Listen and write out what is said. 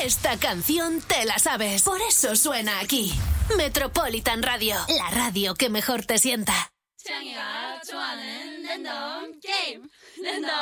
Esta canción te la sabes. Por eso suena aquí. Metropolitan Radio, la radio que mejor te sienta. 취향이가 좋아하는 랜덤 게임. 랜덤